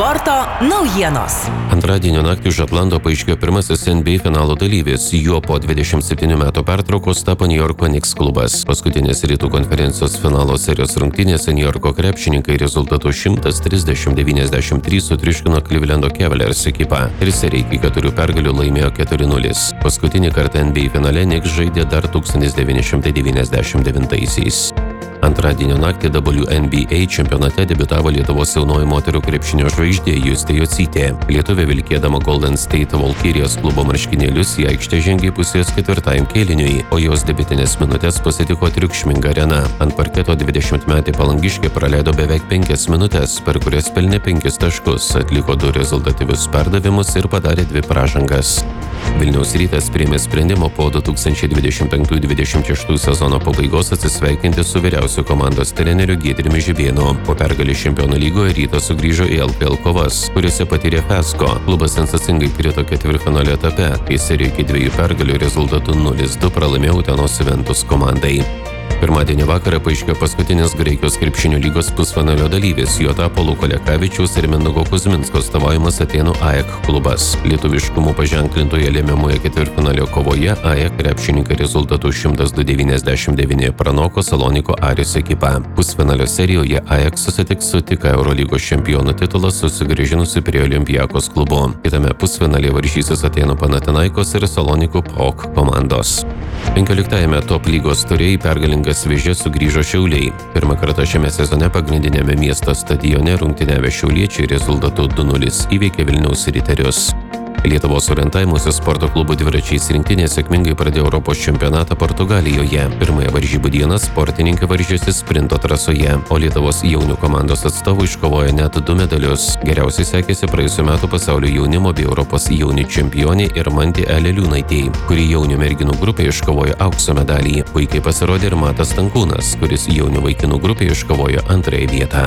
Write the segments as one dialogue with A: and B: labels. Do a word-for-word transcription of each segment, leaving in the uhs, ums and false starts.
A: Sporto naujienos.
B: Antradienio naktį už Atlanto paaiškėjo pirmasis N B A finalo dalyvis. Juo po dvidešimt septynių metų pertraukos tapo New Yorko Knicks klubas. Paskutinės rytų konferencijos finalo serijos rungtynėse New Yorko krepšininkai rezultatu šimtas trisdešimt devyniasdešimt trys sutriuškino Clevelando Cavaliers ekipą ir seriją iki keturių pergalių laimėjo keturi nulis. Paskutinį kartą N B A finale Knicks žaidė dar tūkstantis devyni šimtai devyniasdešimt devintaisiais. Antradienio naktį W N B A čempionate debiutavo Lietuvos jaunoji moterų krepšinio žvaigždė Justė Jocytė. Lietuvė vilkėdama Golden State Valkyrijos klubo marškinėlius į aikštę žengė pusės ketvirtajam kėliniui, o jos debiutinės minutės pasitiko triukšminga arena. Ant parketo dvidešimtmetė palangiškė praleido beveik penkias minutės, per kurias pelnė penkis taškus, atliko du rezultatyvius perdavimus ir padarė dvi pražangas. Vilniaus Rytas priėmė sprendimą po du tūkstančiai dvidešimt penkių dvidešimt šeštų sezono pabaigos atsisveikinti su vyriausiu komandos treneriu Giedriumi Žibėnu. Po pergalės Čempionų lygoje Rytas sugrįžo į L K L kovas, kuriuose patyrė fiasko. Klubas sensacingai krito ketvirtfinalio etape, kai serijoje iki dviejų pergalių rezultatu nulis du pralaimėjo Utenos Juventus komandai. Pirmadienį vakarą paaiškėjo paskutinis Graikijos krepšinio lygos pusfinalio dalyvis. Juo tapo Luko Lekavičiaus ir Mindaugo Kuzminsko atstovaujamas Atėnų A E K klubas. Lietuviškumu paženklintoje lemiamoje ketvirtfinalio kovoje A E K krepšininkai rezultatu šimtas du devyniasdešimt devyni pranoko Saloniko Aris ekipą. Pusfinalio serijoje A E K susitiks su tik Eurolygos čempionų titulą susigrąžinusiu prie Olympiakos klubu. Kitame pusfinalyje varžysis Atėnų Panathinaikos ir Salonikų P A O K komandos. penkioliktajame top lygos ture į pergalingas vėžes sugrįžo Šiauliai. Pirmą kartą šiame sezone pagrindinėme miesto stadione rungtyniavę šiauliečiai rezultatu du nulis įveikė Vilniaus Riterius. Lietuvos orientavimosi sporto klubų dviračiais rinktinė sėkmingai pradėjo Europos čempionatą Portugalijoje. Pirmąją varžybų dieną sportininkai varžėsi sprinto trasoje, o Lietuvos jaunių komandos atstovų iškovojo net du medalius. Geriausiai sekėsi praėjusių metų pasaulio jaunimo bei Europos jaunių čempionė Irmantė Eleliūnaitė, kuri jaunių merginų grupėje iškovojo aukso medalį. Puikiai pasirodė ir Matas Tankūnas, kuris jaunių vaikinų grupėje iškovojo antrąją vietą.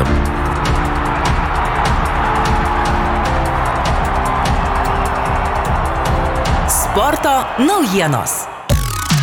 A: Sporto naujienos.